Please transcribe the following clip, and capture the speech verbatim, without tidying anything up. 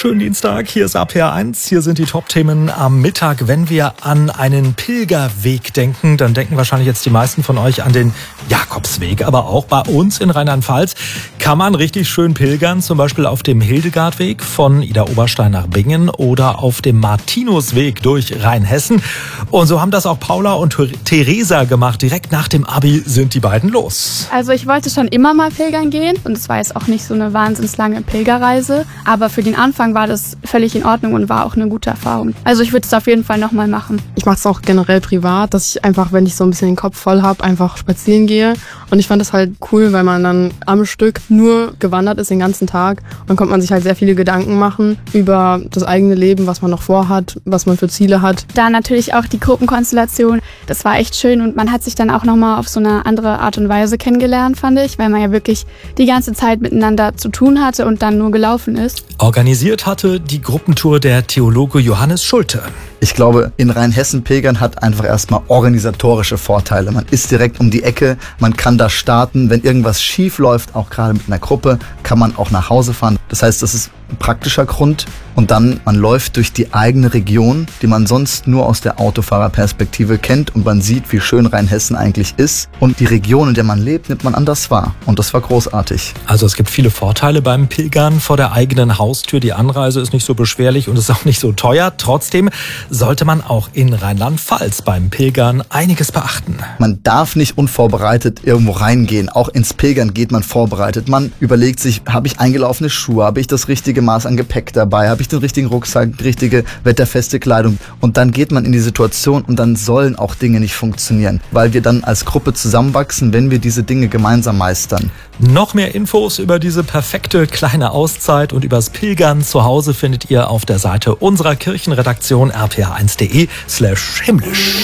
Schönen Dienstag, hier ist A P R eins, hier sind die Top-Themen am Mittag. Wenn wir an einen Pilgerweg denken, dann denken wahrscheinlich jetzt die meisten von euch an den Jakobsweg. Aber auch bei uns in Rheinland-Pfalz kann man richtig schön pilgern, zum Beispiel auf dem Hildegardweg von Idar-Oberstein nach Bingen oder auf dem Martinusweg durch Rheinhessen. Und so haben das auch Paula und Theresa gemacht. Direkt nach dem Abi sind die beiden los. Also ich wollte schon immer mal pilgern gehen und es war jetzt auch nicht so eine wahnsinnig lange Pilgerreise, aber für den Anfang war das völlig in Ordnung und war auch eine gute Erfahrung. Also ich würde es auf jeden Fall nochmal machen. Ich mache es auch generell privat, dass ich einfach, wenn ich so ein bisschen den Kopf voll habe, einfach spazieren gehe. Und ich fand das halt cool, weil man dann am Stück nur gewandert ist den ganzen Tag. Und dann konnte man sich halt sehr viele Gedanken machen über das eigene Leben, was man noch vorhat, was man für Ziele hat. Da natürlich auch die Gruppenkonstellation, das war echt schön und man hat sich dann auch nochmal auf so eine andere Art und Weise kennengelernt, fand ich, weil man ja wirklich die ganze Zeit miteinander zu tun hatte und dann nur gelaufen ist. Organisiert hatte die Gruppentour der Theologe Johannes Schulte. Ich glaube, in Rheinhessen pilgern hat einfach erstmal organisatorische Vorteile. Man ist direkt um die Ecke, man kann da starten. Wenn irgendwas schief läuft, auch gerade mit einer Gruppe, kann man auch nach Hause fahren. Das heißt, das ist ein praktischer Grund. Und dann, man läuft durch die eigene Region, die man sonst nur aus der Autofahrerperspektive kennt. Und man sieht, wie schön Rheinhessen eigentlich ist. Und die Region, in der man lebt, nimmt man anders wahr. Und das war großartig. Also es gibt viele Vorteile beim Pilgern vor der eigenen Haustür. Die Anreise ist nicht so beschwerlich und ist auch nicht so teuer. Trotzdem sollte man auch in Rheinland-Pfalz beim Pilgern einiges beachten. Man darf nicht unvorbereitet irgendwo reingehen. Auch ins Pilgern geht man vorbereitet. Man überlegt sich, habe ich eingelaufene Schuhe, habe ich das richtige Maß an Gepäck dabei, habe ich den richtigen Rucksack, die richtige wetterfeste Kleidung. Und dann geht man in die Situation und dann sollen auch Dinge nicht funktionieren, weil wir dann als Gruppe zusammenwachsen, wenn wir diese Dinge gemeinsam meistern. Noch mehr Infos über diese perfekte kleine Auszeit und übers Pilgern zu Hause findet ihr auf der Seite unserer Kirchenredaktion r p r eins punkt d e slash himmlisch.